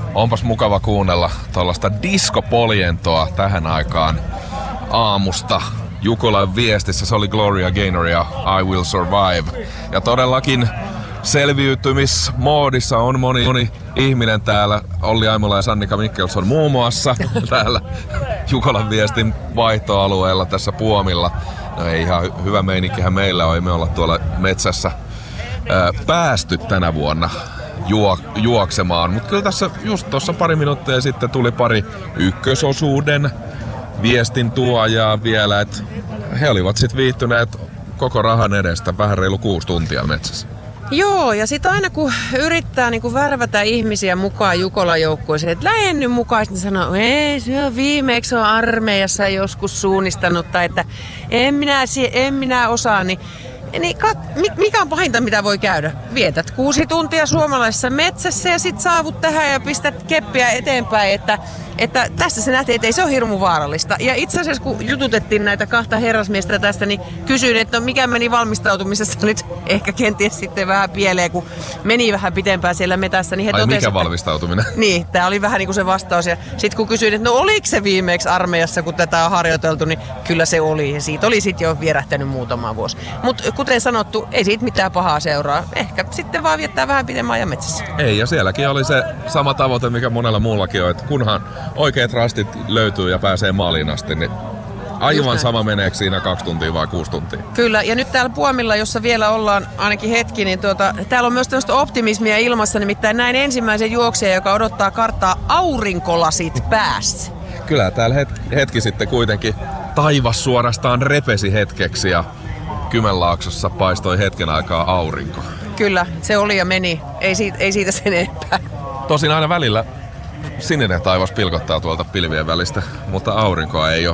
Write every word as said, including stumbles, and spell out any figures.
onpas mukava kuunnella tuollaista diskopoljentoa tähän aikaan aamusta. Jukolan viestissä se oli Gloria Gaynor ja I Will Survive. Ja todellakin selviytymismoodissa on moni, moni ihminen täällä. Olli Aimola ja Sannika Mikkelson muun muassa täällä Jukolan viestin vaihtoalueella tässä Puomilla. No ei ihan hyvä meininkihän meillä on, me olla tuolla metsässä ää, päästy tänä vuonna juo, juoksemaan. Mutta kyllä tässä just tuossa pari minuuttia sitten tuli pari ykkösosuuden viestin tuojaa vielä, että he olivat sitten viihtyneet koko rahan edestä vähän reilu kuusi tuntia metsässä. Joo, ja sitten aina kun yrittää niin kun värvätä ihmisiä mukaan Jukolan joukkueeseen, että lähen nyt mukaan, niin sanoo, ei, se on viimeksi on armeijassa joskus suunnistanut, tai että en minä, en minä osaa, niin, niin kat, mikä on pahinta, mitä voi käydä? Vietät kuusi tuntia suomalaisessa metsässä ja sitten saavut tähän ja pistät keppiä eteenpäin, että Että tässä se nähtiin, että ei se ole hirmu vaarallista. Ja itse asiassa kun jututettiin näitä kahta herrasmiestä tästä, niin kysyin, että no mikä meni valmistautumisessa nyt ehkä kenties sitten vähän pieleen, kun meni vähän pitempään siellä metässä. Niin he Ai totesi, mikä valmistautuminen? Että, niin, tämä oli vähän niin kuin se vastaus. Ja sitten kun kysyin, että no oliko se viimeksi armeijassa, kun tätä on harjoiteltu, niin kyllä se oli. Ja siitä oli sitten jo vierähtänyt muutama vuosi. Mutta kuten sanottu, ei siitä mitään pahaa seuraa. Ehkä sitten vaan viettää vähän pidemmän ajan metsässä. Ei, ja sielläkin oli se sama tavoite, mikä monella muullakin on, että kunhan oikeat rastit löytyy ja pääsee maaliin asti, niin aivan sama meneekö siinä kaksi tuntia vai kuusi tuntia. Kyllä, ja nyt täällä Puomilla, jossa vielä ollaan ainakin hetki, niin tuota, täällä on myös tämmöistä optimismia ilmassa, nimittäin näin ensimmäisen juoksijan, joka odottaa karttaa aurinkolasit päässä. Kyllä, täällä het- hetki sitten kuitenkin taivas suorastaan repesi hetkeksi ja Kymenlaaksossa paistoi hetken aikaa aurinko. Kyllä, se oli ja meni. Ei siitä, ei siitä sen enempää. Tosin aina välillä sininen taivas pilkottaa tuolta pilvien välistä, mutta aurinkoa ei ole